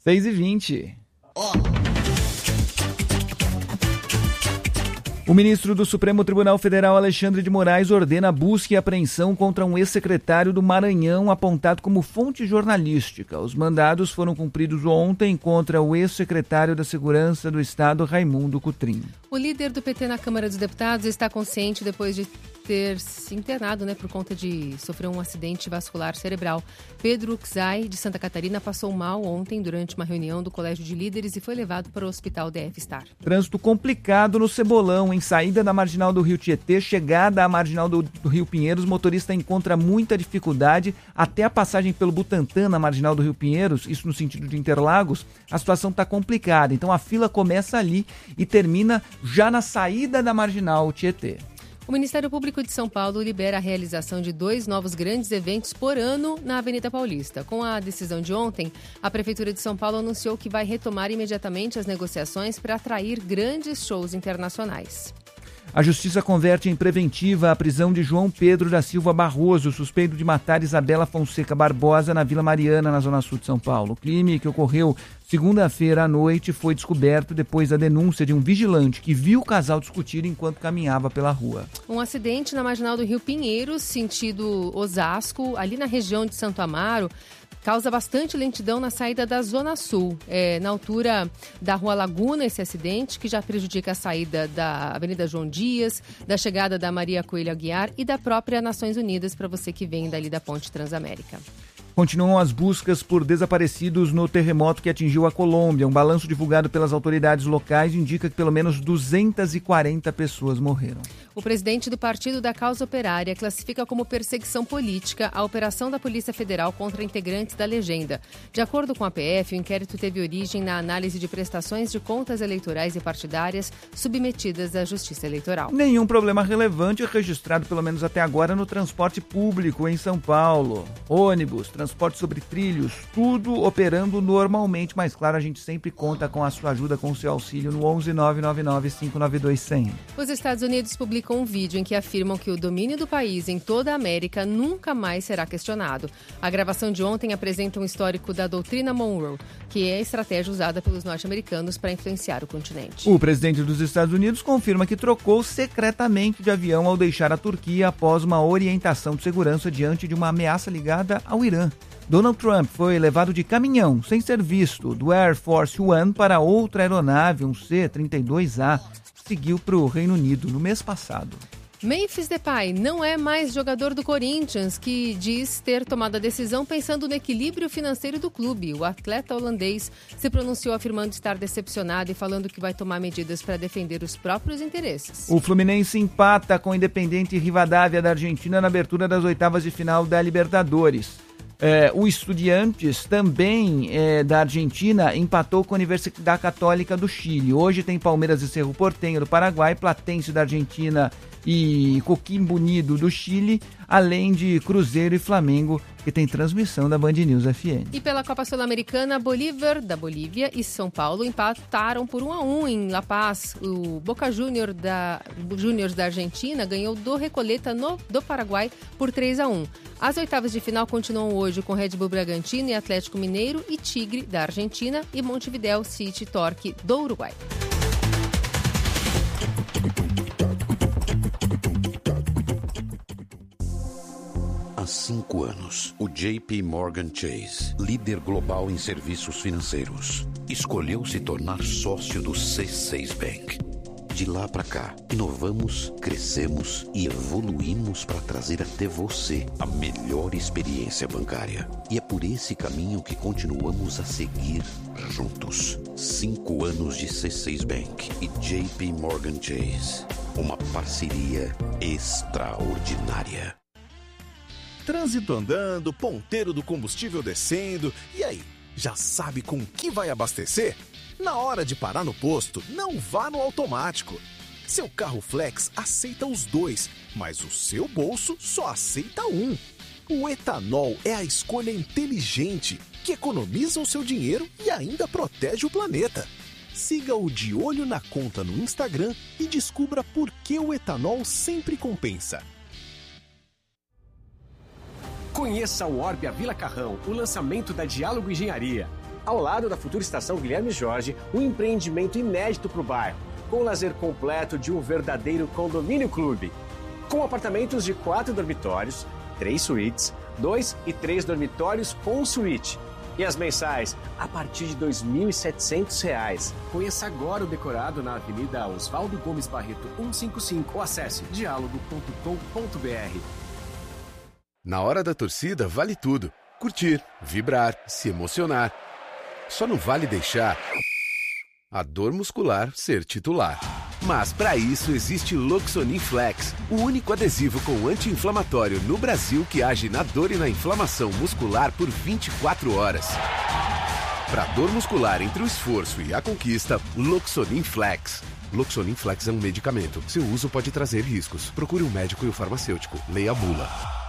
6h20. O ministro do Supremo Tribunal Federal, Alexandre de Moraes, ordena a busca e apreensão contra um ex-secretário do Maranhão apontado como fonte jornalística. Os mandados foram cumpridos ontem contra o ex-secretário da Segurança do Estado, Raimundo Cotrim. O líder do PT na Câmara dos Deputados está consciente depois de ter se internado, por conta de sofrer um acidente vascular cerebral. Pedro Xay, de Santa Catarina, passou mal ontem durante uma reunião do Colégio de Líderes e foi levado para o Hospital DF Star. Trânsito complicado no Cebolão, em saída da Marginal do Rio Tietê, chegada à Marginal do Rio Pinheiros, o motorista encontra muita dificuldade até a passagem pelo Butantã, na Marginal do Rio Pinheiros, isso no sentido de Interlagos, a situação está complicada. Então a fila começa ali e termina já na saída da Marginal Tietê. O Ministério Público de São Paulo libera a realização de 2 novos grandes eventos por ano na Avenida Paulista. Com a decisão de ontem, a Prefeitura de São Paulo anunciou que vai retomar imediatamente as negociações para atrair grandes shows internacionais. A Justiça converte em preventiva a prisão de João Pedro da Silva Barroso, suspeito de matar Isabela Fonseca Barbosa na Vila Mariana, na Zona Sul de São Paulo. O crime, que ocorreu segunda-feira à noite, foi descoberto depois da denúncia de um vigilante que viu o casal discutir enquanto caminhava pela rua. Um acidente na Marginal do Rio Pinheiros, sentido Osasco, ali na região de Santo Amaro, causa bastante lentidão na saída da Zona Sul. Na altura da Rua Laguna, esse acidente, que já prejudica a saída da Avenida João Dias, da chegada da Maria Coelho Aguiar e da própria Nações Unidas, para você que vem dali da Ponte Transamérica. Continuam as buscas por desaparecidos no terremoto que atingiu a Colômbia. Um balanço divulgado pelas autoridades locais indica que pelo menos 240 pessoas morreram. O presidente do Partido da Causa Operária classifica como perseguição política a operação da Polícia Federal contra integrantes da legenda. De acordo com a PF, o inquérito teve origem na análise de prestações de contas eleitorais e partidárias submetidas à Justiça Eleitoral. Nenhum problema relevante é registrado, pelo menos até agora, no transporte público em São Paulo. Ônibus, transporte sobre trilhos, tudo operando normalmente, mas claro, a gente sempre conta com a sua ajuda, com o seu auxílio no 11 999 592 100. Os Estados Unidos publicam um vídeo em que afirmam que o domínio do país em toda a América nunca mais será questionado. A gravação de ontem apresenta um histórico da doutrina Monroe, que é a estratégia usada pelos norte-americanos para influenciar o continente. O presidente dos Estados Unidos confirma que trocou secretamente de avião ao deixar a Turquia após uma orientação de segurança diante de uma ameaça ligada ao Irã. Donald Trump foi levado de caminhão, sem ser visto, do Air Force One para outra aeronave, um C-32A, que seguiu para o Reino Unido no mês passado. Memphis Depay não é mais jogador do Corinthians, que diz ter tomado a decisão pensando no equilíbrio financeiro do clube. O atleta holandês se pronunciou afirmando estar decepcionado e falando que vai tomar medidas para defender os próprios interesses. O Fluminense empata com o Independiente Rivadavia da Argentina na abertura das oitavas de final da Libertadores. O Estudiantes, também da Argentina, empatou com a Universidade Católica do Chile. Hoje tem Palmeiras e Cerro Porteño do Paraguai, Platense da Argentina e Coquimbo Unido do Chile, além de Cruzeiro e Flamengo, que tem transmissão da Band News FM. E pela Copa Sul-Americana, Bolívar da Bolívia e São Paulo empataram por 1-1 em La Paz. O Boca Juniors da Argentina ganhou do Recoleta do Paraguai por 3-1. As oitavas de final continuam hoje com Red Bull Bragantino e Atlético Mineiro e Tigre da Argentina e Montevideo City Torque do Uruguai. Há 5 anos, o JP Morgan Chase, líder global em serviços financeiros, escolheu se tornar sócio do C6 Bank. De lá para cá, inovamos, crescemos e evoluímos para trazer até você a melhor experiência bancária. E é por esse caminho que continuamos a seguir juntos. 5 anos de C6 Bank e JP Morgan Chase. Uma parceria extraordinária. Trânsito andando, ponteiro do combustível descendo. E aí, já sabe com que vai abastecer? Na hora de parar no posto, não vá no automático. Seu carro flex aceita os 2, mas o seu bolso só aceita um. O etanol é a escolha inteligente, que economiza o seu dinheiro e ainda protege o planeta. Siga o De Olho na Conta no Instagram e descubra por que o etanol sempre compensa. Conheça o Orbia Vila Carrão, o lançamento da Diálogo Engenharia. ao lado da futura estação Guilherme Jorge, um empreendimento inédito para o bairro, com o lazer completo de um verdadeiro condomínio clube. Com apartamentos de 4 dormitórios, 3 suítes, 2 e 3 dormitórios com suíte. E as mensais, a partir de R$ 2.700. Conheça agora o decorado na Avenida Oswaldo Gomes Barreto, 155, ou acesse dialogo.com.br. Na hora da torcida, vale tudo. Curtir, vibrar, se emocionar. Só não vale deixar a dor muscular ser titular. Mas para isso existe Loxonin Flex, o único adesivo com anti-inflamatório no Brasil que age na dor e na inflamação muscular por 24 horas. Para dor muscular entre o esforço e a conquista, Loxonin Flex. Loxonin Flex é um medicamento. Seu uso pode trazer riscos. Procure um médico e o farmacêutico. Leia a bula.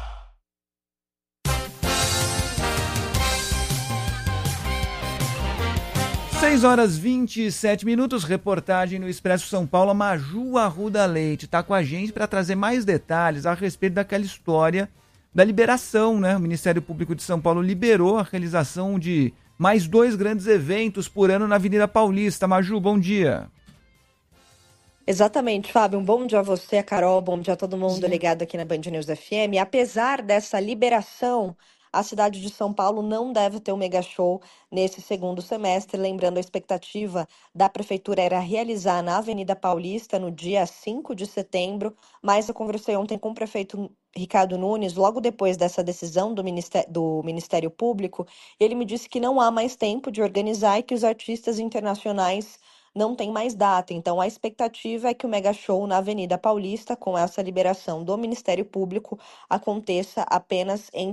6h27, reportagem no Expresso São Paulo. A Maju Arruda Leite está com a gente para trazer mais detalhes a respeito daquela história da liberação, né? O Ministério Público de São Paulo liberou a realização de mais 2 grandes eventos por ano na Avenida Paulista. Maju, bom dia. Exatamente, Fábio. Um bom dia a você, a Carol, bom dia a todo mundo ligado aqui na Band News FM. Apesar dessa liberação, a cidade de São Paulo não deve ter um mega show nesse segundo semestre. Lembrando, a expectativa da prefeitura era realizar na Avenida Paulista no dia 5 de setembro, mas eu conversei ontem com o prefeito Ricardo Nunes, logo depois dessa decisão do Ministério Público. Ele me disse que não há mais tempo de organizar e que os artistas internacionais não tem mais data. Então, a expectativa é que o mega show na Avenida Paulista, com essa liberação do Ministério Público, aconteça apenas em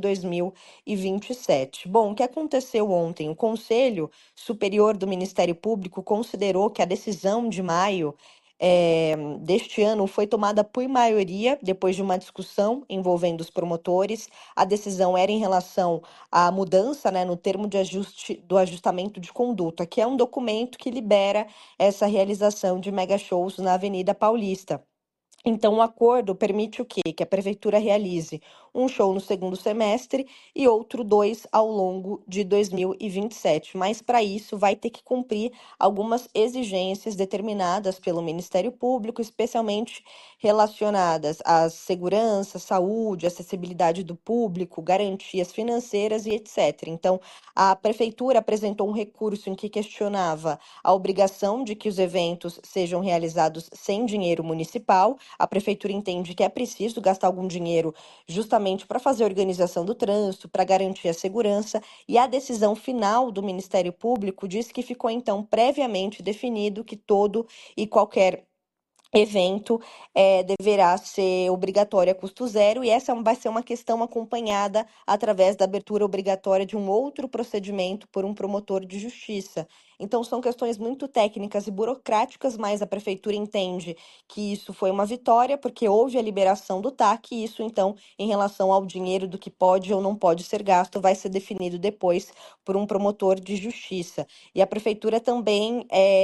2027. Bom, o que aconteceu ontem? O Conselho Superior do Ministério Público considerou que a decisão de maio deste ano foi tomada por maioria, depois de uma discussão envolvendo os promotores. A decisão era em relação à mudança, no termo de do ajustamento de conduta, que é um documento que libera essa realização de mega shows na Avenida Paulista. Então, o acordo permite o quê? Que a prefeitura realize um show no segundo semestre e outro 2 ao longo de 2027. Mas, para isso, vai ter que cumprir algumas exigências determinadas pelo Ministério Público, especialmente relacionadas à segurança, saúde, acessibilidade do público, garantias financeiras e etc. Então, a prefeitura apresentou um recurso em que questionava a obrigação de que os eventos sejam realizados sem dinheiro municipal. A prefeitura entende que é preciso gastar algum dinheiro justamente para fazer a organização do trânsito, para garantir a segurança, e a decisão final do Ministério Público diz que ficou, então, previamente definido que todo e qualquer evento deverá ser obrigatório a custo zero, e essa vai ser uma questão acompanhada através da abertura obrigatória de um outro procedimento por um promotor de justiça. Então, são questões muito técnicas e burocráticas, mas a prefeitura entende que isso foi uma vitória, porque houve a liberação do TAC, e isso, então, em relação ao dinheiro do que pode ou não pode ser gasto, vai ser definido depois por um promotor de justiça. E a prefeitura também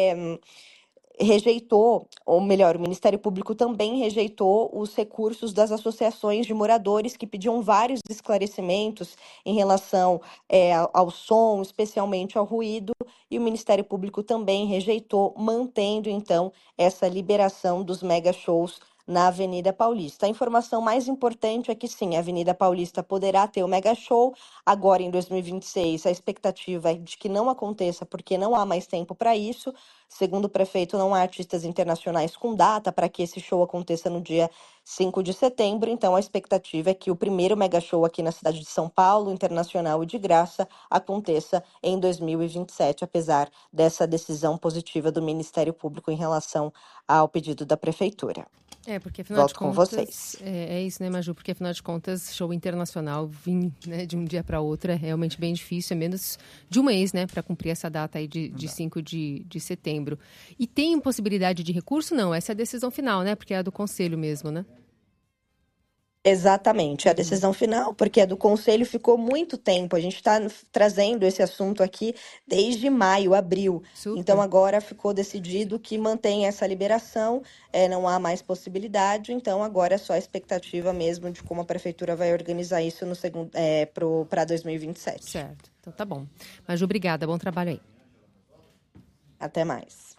rejeitou, ou melhor, o Ministério Público também rejeitou os recursos das associações de moradores que pediam vários esclarecimentos em relação ao som, especialmente ao ruído, e o Ministério Público também rejeitou, mantendo, então, essa liberação dos mega shows na Avenida Paulista. A informação mais importante é que sim, a Avenida Paulista poderá ter o mega show agora em 2026. A expectativa é de que não aconteça, porque não há mais tempo para isso. Segundo o prefeito, não há artistas internacionais com data para que esse show aconteça no dia 5 de setembro. Então, a expectativa é que o primeiro mega show aqui na cidade de São Paulo, internacional e de graça, aconteça em 2027, apesar dessa decisão positiva do Ministério Público em relação ao pedido da prefeitura. Porque afinal de contas, com vocês. É isso, né, Maju? Porque afinal de contas, show internacional vir, de um dia para outro é realmente bem difícil, é menos de um mês, para cumprir essa data aí de 5 de setembro. E tem possibilidade de recurso? Não, essa é a decisão final, porque é a do Conselho mesmo, né? Exatamente, a decisão final, porque a do Conselho ficou muito tempo. A gente está trazendo esse assunto aqui desde maio, abril. Super. Então agora ficou decidido que mantém essa liberação, não há mais possibilidade. Então agora é só a expectativa mesmo de como a prefeitura vai organizar isso no para 2027. Certo, então tá bom. Maju, obrigada, bom trabalho aí. Até mais.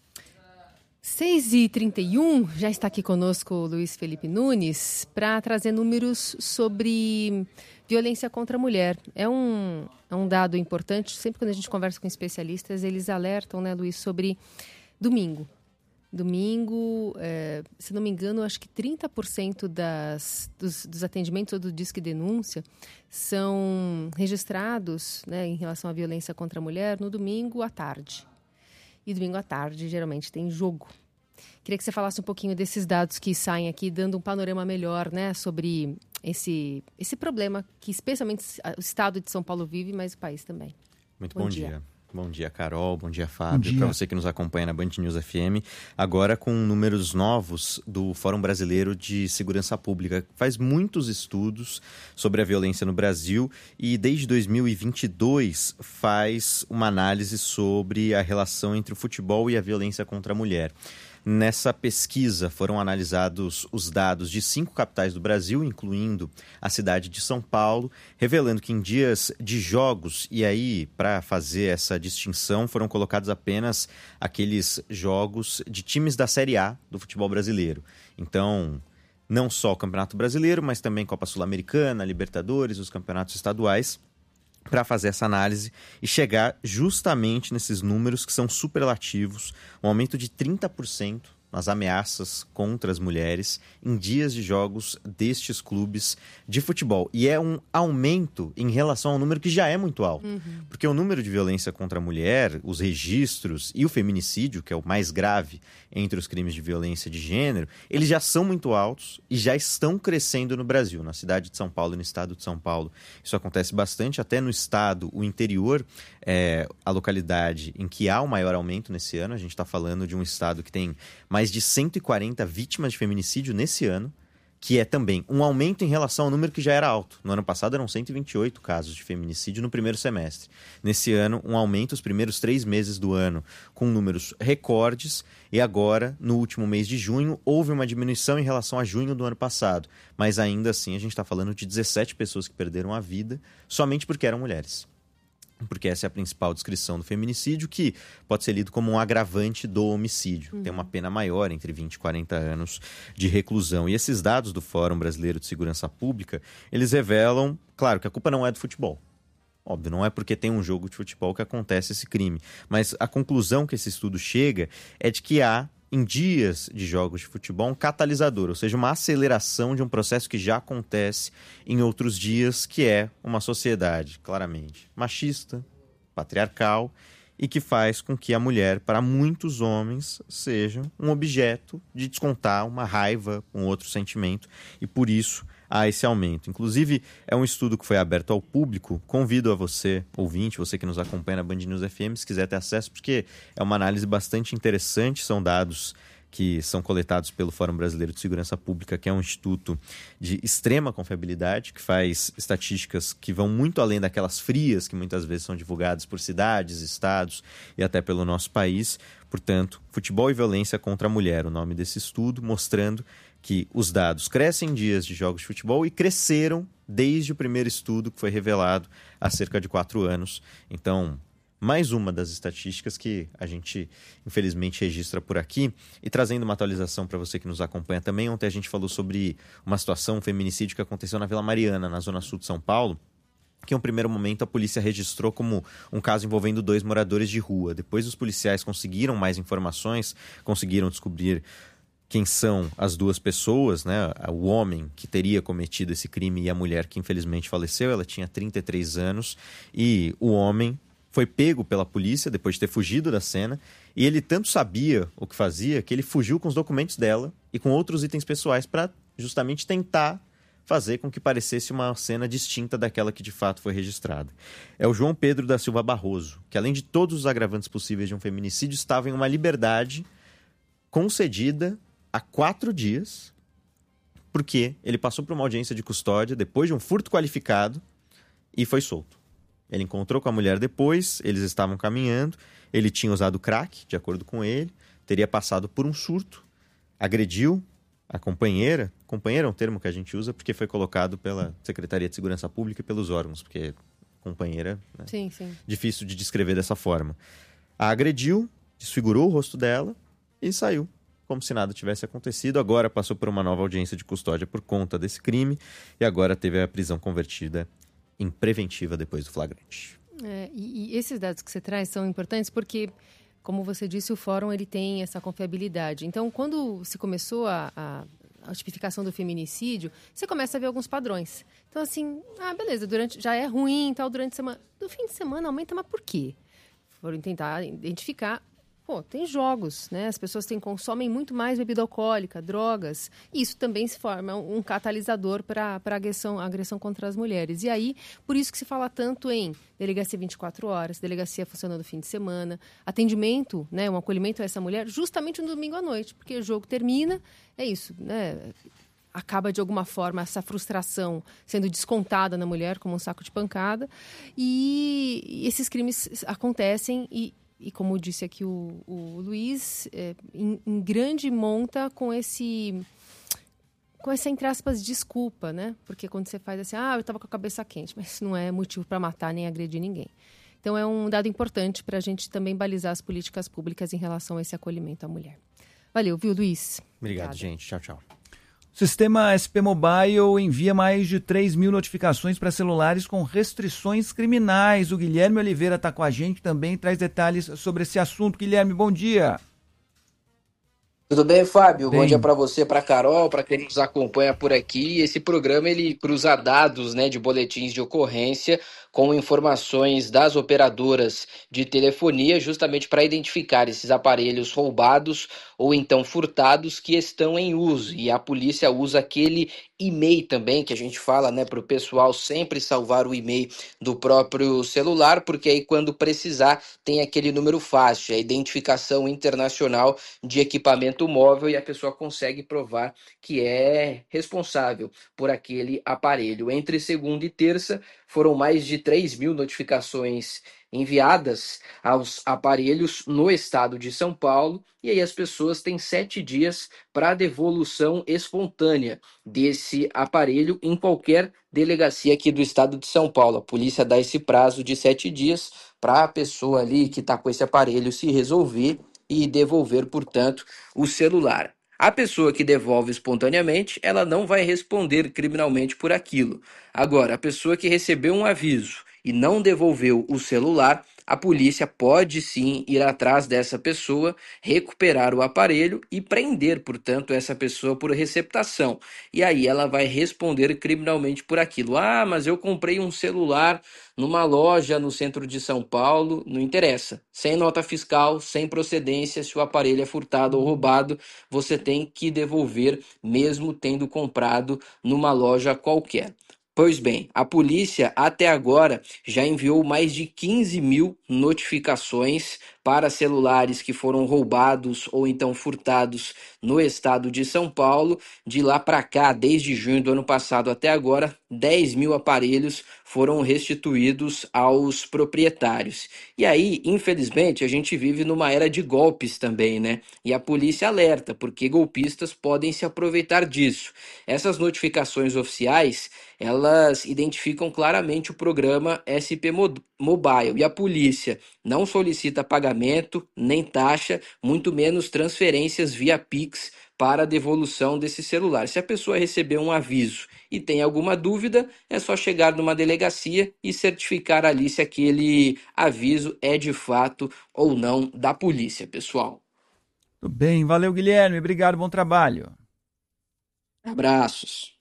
6h31, já está aqui conosco o Luiz Felipe Nunes para trazer números sobre violência contra a mulher. É um dado importante, sempre quando a gente conversa com especialistas, eles alertam, né, Luiz, sobre domingo. Domingo, se não me engano, acho que 30% dos atendimentos ou do Disque Denúncia são registrados, né, em relação à violência contra a mulher no domingo à tarde. E domingo à tarde, geralmente, tem jogo. Queria que você falasse um pouquinho desses dados que saem aqui, dando um panorama melhor, né, sobre esse problema que especialmente o estado de São Paulo vive, mas o país também. Muito bom dia. Bom dia, Carol. Bom dia, Fábio. Para você que nos acompanha na Band News FM. Agora com números novos do Fórum Brasileiro de Segurança Pública. Faz muitos estudos sobre a violência no Brasil e desde 2022 faz uma análise sobre a relação entre o futebol e a violência contra a mulher. Nessa pesquisa foram analisados os dados de 5 capitais do Brasil, incluindo a cidade de São Paulo, revelando que em dias de jogos, e aí para fazer essa distinção foram colocados apenas aqueles jogos de times da Série A do futebol brasileiro. Então, não só o Campeonato Brasileiro, mas também Copa Sul-Americana, Libertadores, os campeonatos estaduais, para fazer essa análise e chegar justamente nesses números que são superlativos, um aumento de 30% nas ameaças contra as mulheres em dias de jogos destes clubes de futebol. E é um aumento em relação ao número que já é muito alto. Porque o número de violência contra a mulher, os registros e o feminicídio, que é o mais grave entre os crimes de violência de gênero, eles já são muito altos e já estão crescendo no Brasil. Na cidade de São Paulo e no estado de São Paulo, isso acontece bastante. Até no estado, o interior é a localidade em que há o maior aumento nesse ano. A gente está falando de um estado que tem mais de 140 vítimas de feminicídio nesse ano, que é também um aumento em relação ao número que já era alto. No ano passado eram 128 casos de feminicídio no primeiro semestre. Nesse ano, um aumento os primeiros 3 meses do ano, com números recordes, e agora, no último mês de junho, houve uma diminuição em relação a junho do ano passado. Mas ainda assim, a gente está falando de 17 pessoas que perderam a vida somente porque eram mulheres. Porque essa é a principal descrição do feminicídio, que pode ser lido como um agravante do homicídio. Tem uma pena maior, entre 20 e 40 anos de reclusão. E esses dados do Fórum Brasileiro de Segurança Pública, eles revelam, claro, que a culpa não é do futebol. Óbvio, não é porque tem um jogo de futebol que acontece esse crime. Mas a conclusão que esse estudo chega é de que há, em dias de jogos de futebol, um catalisador, ou seja, uma aceleração de um processo que já acontece em outros dias, que é uma sociedade claramente machista, patriarcal, e que faz com que a mulher, para muitos homens, seja um objeto de descontar uma raiva, um outro sentimento, e por isso há esse aumento. Inclusive, é um estudo que foi aberto ao público. Convido a você, ouvinte, você que nos acompanha na Band News FM, se quiser ter acesso, porque é uma análise bastante interessante. São dados que são coletados pelo Fórum Brasileiro de Segurança Pública, que é um instituto de extrema confiabilidade, que faz estatísticas que vão muito além daquelas frias que muitas vezes são divulgadas por cidades, estados e até pelo nosso país. Portanto, Futebol e Violência contra a Mulher, o nome desse estudo, mostrando que os dados crescem em dias de jogos de futebol e cresceram desde o primeiro estudo que foi revelado há cerca de 4 anos. Então, mais uma das estatísticas que a gente, infelizmente, registra por aqui. E trazendo uma atualização para você que nos acompanha também, ontem a gente falou sobre uma situação, um feminicídio que aconteceu na Vila Mariana, na zona sul de São Paulo, que em um primeiro momento a polícia registrou como um caso envolvendo 2 moradores de rua. Depois os policiais conseguiram mais informações, conseguiram descobrir quem são as 2 pessoas, né? O homem que teria cometido esse crime e a mulher que infelizmente faleceu. Ela tinha 33 anos e o homem foi pego pela polícia depois de ter fugido da cena, e ele tanto sabia o que fazia que ele fugiu com os documentos dela e com outros itens pessoais para justamente tentar fazer com que parecesse uma cena distinta daquela que de fato foi registrada. É o João Pedro da Silva Barroso, que além de todos os agravantes possíveis de um feminicídio, estava em uma liberdade concedida há 4 dias porque ele passou por uma audiência de custódia depois de um furto qualificado e foi solto. Ele encontrou com a mulher depois, eles estavam caminhando, ele tinha usado crack, de acordo com ele, teria passado por um surto, agrediu a companheira. Companheira é um termo que a gente usa porque foi colocado pela Secretaria de Segurança Pública e pelos órgãos, porque companheira, né? Sim. Difícil de descrever dessa forma. A agrediu, desfigurou o rosto dela e saiu, como se nada tivesse acontecido. Agora passou por uma nova audiência de custódia por conta desse crime e agora teve a prisão convertida em preventiva depois do flagrante. E esses dados que você traz são importantes porque, como você disse, o fórum ele tem essa confiabilidade. Então, quando se começou a tipificação do feminicídio, você começa a ver alguns padrões. Então, assim, beleza, já é ruim e tal, durante a semana. Do fim de semana aumenta, mas por quê? Foram tentar identificar. Tem jogos, né? As pessoas consomem muito mais bebida alcoólica, drogas. E isso também se forma um catalisador para a agressão contra as mulheres. E aí, por isso que se fala tanto em delegacia 24 horas, delegacia funcionando no fim de semana, atendimento, né? Um acolhimento a essa mulher justamente no domingo à noite, porque o jogo termina, é isso, né? Acaba, de alguma forma, essa frustração sendo descontada na mulher como um saco de pancada. E esses crimes acontecem e como disse aqui o Luiz, em grande monta com essa, entre aspas, desculpa, né? Porque quando você faz assim, eu estava com a cabeça quente, mas isso não é motivo para matar nem agredir ninguém. Então, é um dado importante para a gente também balizar as políticas públicas em relação a esse acolhimento à mulher. Valeu, viu, Luiz? Obrigado, gente. Tchau. O sistema SP Mobile envia mais de 3 mil notificações para celulares com restrições criminais. O Guilherme Oliveira está com a gente também, traz detalhes sobre esse assunto. Guilherme, bom dia. Tudo bem, Fábio? Bom dia para você, para Carol, para quem nos acompanha por aqui. Esse programa ele cruza dados, né, de boletins de ocorrência com informações das operadoras de telefonia, justamente para identificar esses aparelhos roubados ou então furtados que estão em uso. E a polícia usa aquele e-mail também, que a gente fala, né, para o pessoal sempre salvar o e-mail do próprio celular, porque aí quando precisar tem aquele número fácil, a identificação internacional de equipamento móvel, e a pessoa consegue provar que é responsável por aquele aparelho. Entre segunda e terça foram mais de 3 mil notificações enviadas aos aparelhos no estado de São Paulo, e aí as pessoas têm 7 dias para devolução espontânea desse aparelho em qualquer delegacia aqui do estado de São Paulo. A polícia dá esse prazo de 7 dias para a pessoa ali que está com esse aparelho se resolver e devolver, portanto, o celular. A pessoa que devolve espontaneamente, ela não vai responder criminalmente por aquilo. Agora, a pessoa que recebeu um aviso e não devolveu o celular, a polícia pode sim ir atrás dessa pessoa, recuperar o aparelho e prender, portanto, essa pessoa por receptação. E aí ela vai responder criminalmente por aquilo. Mas eu comprei um celular numa loja no centro de São Paulo, não interessa. Sem nota fiscal, sem procedência, se o aparelho é furtado ou roubado, você tem que devolver, mesmo tendo comprado numa loja qualquer. Pois bem, a polícia até agora já enviou mais de 15 mil notificações para celulares que foram roubados ou então furtados no estado de São Paulo. De lá para cá, desde junho do ano passado até agora, 10 mil aparelhos foram restituídos aos proprietários. E aí, infelizmente, a gente vive numa era de golpes também, né? E a polícia alerta, porque golpistas podem se aproveitar disso. Essas notificações oficiais, elas identificam claramente o programa SP Mobile, e a polícia não solicita pagamento, nem taxa, muito menos transferências via Pix para a devolução desse celular. Se a pessoa receber um aviso e tem alguma dúvida, é só chegar numa delegacia e certificar ali se aquele aviso é de fato ou não da polícia, pessoal. Tudo bem, valeu, Guilherme, obrigado, bom trabalho. Abraços.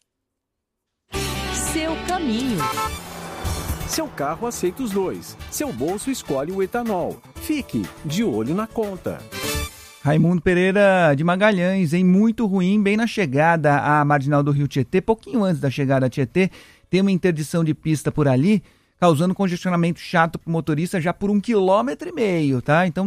Seu caminho. Seu carro aceita os dois. Seu bolso escolhe o etanol. Fique de olho na conta. Raimundo Pereira de Magalhães, muito ruim, bem na chegada à marginal do Rio Tietê, pouquinho antes da chegada a Tietê, tem uma interdição de pista por ali, causando congestionamento chato para o motorista já por 1,5 km, tá? Então